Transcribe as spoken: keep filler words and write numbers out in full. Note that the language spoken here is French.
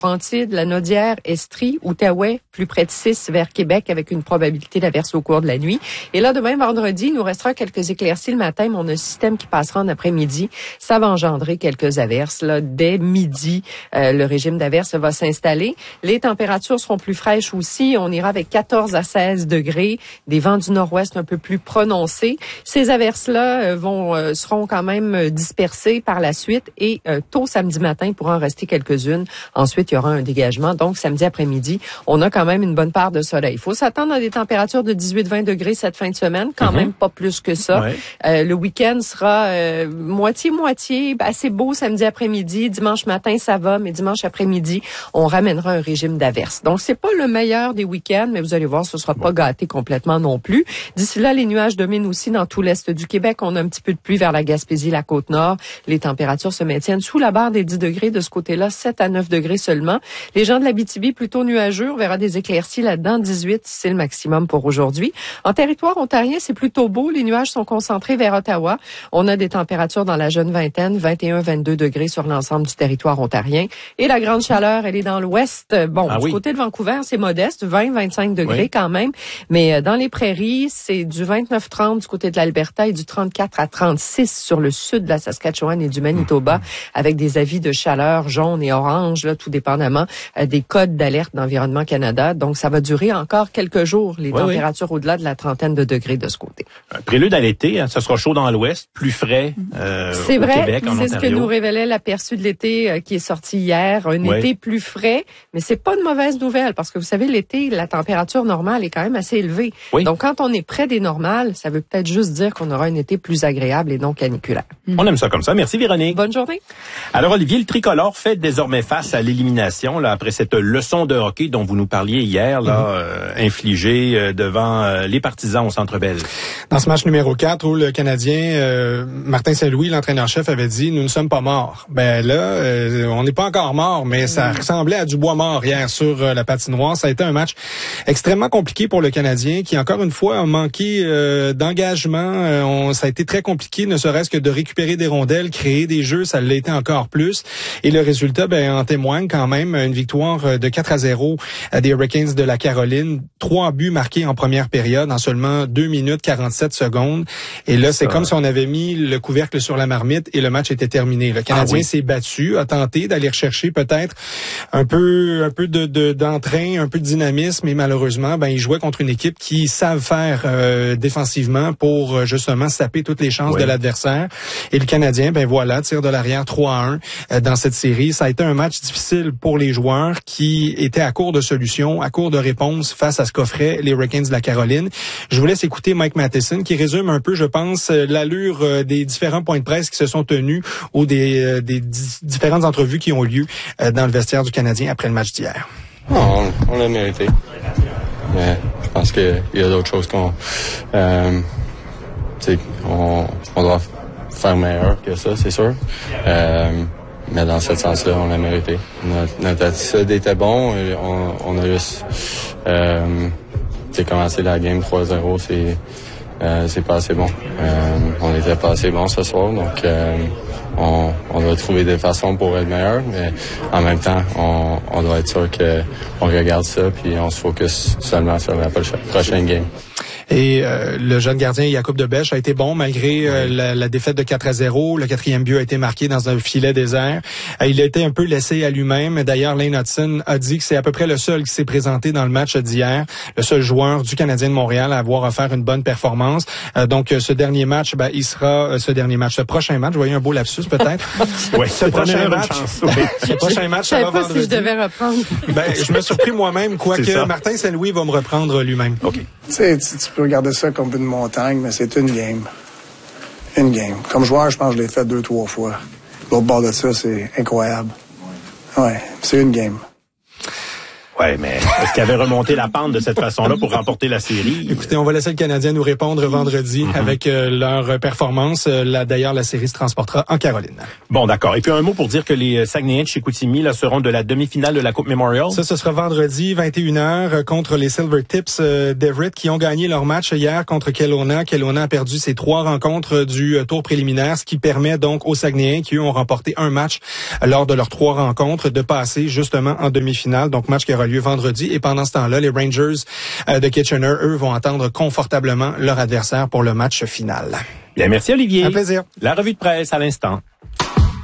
Laurentides, la Naudière, Estrie, Outaouais, plus près de six vers Québec avec une probabilité d'averse au cours de la nuit. Et là, demain, vendredi, il nous restera quelques éclaircies le matin, mais on a un système qui passera en après-midi. Ça va engendrer quelques averses. Là, dès midi, euh, le régime d'averse va s'installer. Les températures seront plus fraîches aussi. On ira avec quatorze à seize degrés, des vents du nord-ouest un peu plus prononcés. Ces averses-là euh, vont euh, seront quand même dispersées par la suite et euh, tôt samedi matin, il pourra en rester quelques-unes. Ensuite, il y aura un dégagement. Donc, samedi après-midi, on a quand même une bonne part de soleil. Il faut s'attendre à des températures de dix-huit à vingt degrés cette fin de semaine, quand mm-hmm. même pas plus que ça. Ouais. Euh, le week-end sera euh, moitié-moitié, assez beau samedi après-midi. Dimanche matin, ça va, mais dimanche après-midi, on ramènera un régime d'averse. Donc, c'est pas le meilleur des week-ends, mais vous allez voir, ce sera pas gâté complètement non plus. D'ici là, les nuages dominent aussi dans tout l'est du Québec. On a un petit peu de pluie vers la Gaspésie, la Côte-Nord. Les températures se maintiennent sous la barre des dix degrés. De ce côté-là, sept à neuf degrés seulement. Les gens de l'Abitibi, plutôt nuageux. On verra des éclaircies là-dedans. dix-huit, c'est le maximum pour aujourd'hui. En territoire ontarien, c'est plutôt beau. Les nuages sont concentrés vers Ottawa. On a des températures dans la jeune vingtaine, vingt et un à vingt-deux degrés sur l'ensemble du territoire ontarien. Et la grande chaleur, elle est dans l'ouest. Bon, ah, du oui. côté de Vancouver, c'est modeste, vingt à vingt-cinq degrés oui. quand même. Mais dans les prairies, c'est du vingt-neuf à trente du côté de l'Alberta et du trente-quatre à trente-six sur le sud de la Saskatchewan et du Manitoba, mmh. avec des avis de chaleur jaune et orange, là, tout dépendamment euh, des codes d'alerte d'Environnement Canada. Donc, ça va durer encore quelques jours, les oui, températures oui. au-delà de la trentaine de degrés de ce côté. Un prélude à l'été, hein, ça sera chaud dans l'ouest, plus frais euh, c'est au vrai, Québec, en Ontario. C'est ce que nous révélait l'aperçu de l'été euh, qui est sorti hier. Un oui. été plus frais, mais c'est pas une mauvaise nouvelle parce que vous savez, l'été, la température normale est quand même assez élevée. Oui. Donc, quand on est près des normales, ça veut peut-être juste dire qu'on aura un été plus agréable et non caniculaire. Mmh. On aime ça comme ça. Merci Véronique. Bonne journée. Alors Olivier, le tricolore fait désormais face à l'élimination là après cette leçon de hockey dont vous nous parliez hier, là, mmh. euh, infligée euh, devant euh, les Partisans au Centre Bell. Dans ce match numéro quatre où le Canadien euh, Martin Saint-Louis, l'entraîneur-chef, avait dit « Nous ne sommes pas morts ». Ben là, euh, on n'est pas encore morts, mais ça mmh. ressemblait à du bois mort hier sur euh, la patinoire. Ça a été un match extrêmement compliqué pour le Canadien qui, encore une fois, a manqué euh, d'engagement. Euh, on, ça a été très compliqué, ne serait-ce que de récupérer des rondelles, créer des jeux, ça l'a été encore plus. Et le résultat, ben, en témoigne quand même. Une victoire de quatre à zéro des Hurricanes de la Caroline. Trois buts marqués en première période en seulement deux minutes quarante-sept secondes. Et là, c'est ça. Comme si on avait mis le couvercle sur la marmite et le match était terminé. Le Canadien ah oui. s'est battu, a tenté d'aller rechercher peut-être un peu, un peu de, de, d'entrain, un peu de dynamisme. Et malheureusement, ben, il jouait contre une équipe qui savent faire euh, défensivement pour justement saper toutes les chances oui. de l'adversaire. Et le Canadien, ben voilà, tire de l'arrière trois à un euh, dans cette série. Ça a été un match difficile pour les joueurs qui étaient à court de solutions, à court de réponses face à ce qu'offraient les Hurricanes de la Caroline. Je vous laisse écouter Mike Matheson qui résume un peu, je pense, l'allure euh, des différents points de presse qui se sont tenus ou des, euh, des di- différentes entrevues qui ont lieu euh, dans le vestiaire du Canadien après le match d'hier. Oh, on, on l'a mérité. Mais je pense qu'il y a d'autres choses qu'on... Euh, tu sais, on, on doit faire meilleur que ça, c'est sûr. Euh, mais dans ce sens-là, on l'a mérité. Notre, notre attitude était bon. On, on a juste... Euh, tu sais, commencé la game trois zéro, c'est... Euh, c'est pas assez bon. Euh, on était pas assez bon ce soir, donc euh, on, on doit trouver des façons pour être meilleur, mais en même temps, on, on doit être sûr qu'on regarde ça puis on se focus seulement sur la prochaine game. Et euh, le jeune gardien Jacob Debèche a été bon malgré euh, la, la défaite de quatre à zéro. Le quatrième but a été marqué dans un filet désert. Euh, il a été un peu laissé à lui-même. D'ailleurs, Lane Hudson a dit que c'est à peu près le seul qui s'est présenté dans le match d'hier, le seul joueur du Canadien de Montréal à avoir à faire une bonne performance. Euh, donc, ce dernier match, ben, il sera euh, ce dernier match, ce prochain match. Vous voyez un beau lapsus peut-être. Oui, ce prochain match. Chance, oui. Ce prochain match, ça va pas vendredi. Si je devais reprendre. Ben, je me suis surpris moi-même, quoique Martin Saint-Louis va me reprendre lui-même. Ok. Tu sais, tu, tu peux regarder ça comme une montagne, mais c'est une game. Une game. Comme joueur, je pense que je l'ai fait deux, trois fois. L'autre bord de ça, c'est incroyable. Ouais, c'est une game. Ouais, mais est-ce qu'il avait remonté la pente de cette façon-là pour remporter la série? Écoutez, on va laisser le Canadien nous répondre vendredi mm-hmm. avec euh, leur performance. Euh, là, d'ailleurs, la série se transportera en Caroline. Bon, d'accord. Et puis un mot pour dire que les Saguenayens de Chicoutimi là, seront de la demi-finale de la Coupe Memorial. Ça, ce sera vendredi, vingt et une heures, contre les Silver Tips euh, d'Everett qui ont gagné leur match hier contre Kelowna. Kelowna a perdu ses trois rencontres du euh, tour préliminaire, ce qui permet donc aux Saguenayens qui, eux, ont remporté un match euh, lors de leurs trois rencontres de passer justement en demi-finale. Donc, match qui aura lieu vendredi. Et pendant ce temps-là, les Rangers euh, de Kitchener, eux, vont attendre confortablement leur adversaire pour le match final. Bien, merci Olivier. Un plaisir. La revue de presse à l'instant.